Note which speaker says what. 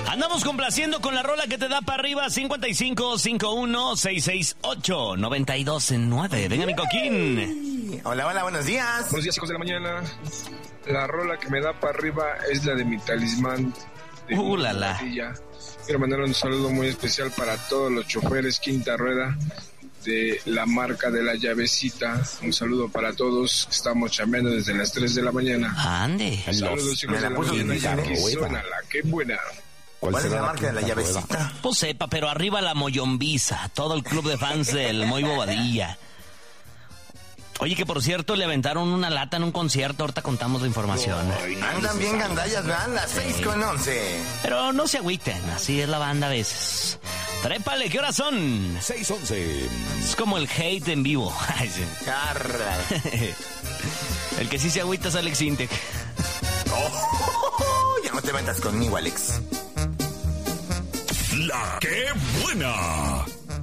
Speaker 1: Andamos complaciendo con la rola que te da para arriba. 5551-668-9209. Venga, mi Coquín.
Speaker 2: Hola, hola, buenos días.
Speaker 3: Buenos días, hijos de la mañana. La rola que me da para arriba es la de Mi Talismán.
Speaker 1: La.
Speaker 3: Quiero mandar un saludo muy especial para todos los choferes Quinta Rueda de la marca de La Llavecita. Un saludo para todos. Estamos chambeando desde las 3 de la mañana.
Speaker 1: Ande.
Speaker 3: Saludos, hijos de la mañana. Qué buena.
Speaker 2: ¿Cuál es la marca de La Llavecita?
Speaker 1: Pues sepa, pero arriba la Moyombiza. Todo el club de fans del Moy Bobadilla. Oye, que por cierto, le aventaron una lata en un concierto. Ahorita contamos la información.
Speaker 2: Andan bien gandallas, ¿verdad? Las 6:11.
Speaker 1: Pero no se agüiten, así es la banda a veces. Trépale, ¿qué horas son?
Speaker 4: 6:11.
Speaker 1: Es como el hate en vivo.
Speaker 2: Carra.
Speaker 1: El que sí se agüita es Alex Intec.
Speaker 2: Ya no te metas conmigo, Alex.
Speaker 4: La que buena.